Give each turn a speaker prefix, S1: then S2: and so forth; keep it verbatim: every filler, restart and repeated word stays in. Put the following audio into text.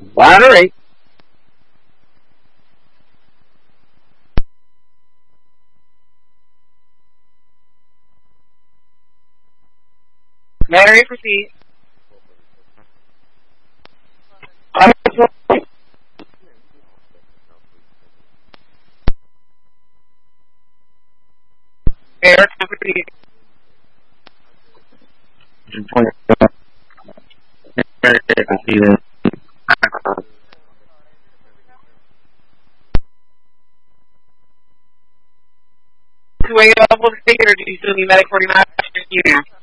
S1: Ladder eight. Mary, proceed. Eric, proceed. Two A level state, or do you still need medic forty-nine?